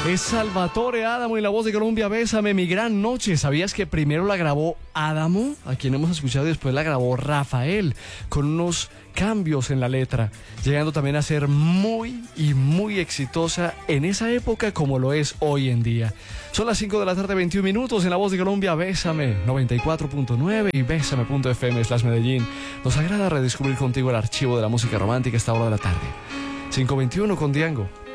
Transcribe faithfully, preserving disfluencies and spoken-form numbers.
Es Salvatore Adamo y la voz de Colombia, Bésame, mi gran noche. ¿Sabías que primero la grabó Adamo, a quien hemos escuchado, y después la grabó Rafael, con unos cambios en la letra, llegando también a ser muy y muy exitosa en esa época como lo es hoy en día? Son las cinco de la tarde, veintiún minutos, en la voz de Colombia, Bésame, noventa y cuatro punto nueve y bésame punto f m slash Medellín. Nos agrada redescubrir contigo el archivo de la música romántica a esta hora de la tarde. cinco veintiuno con Diango.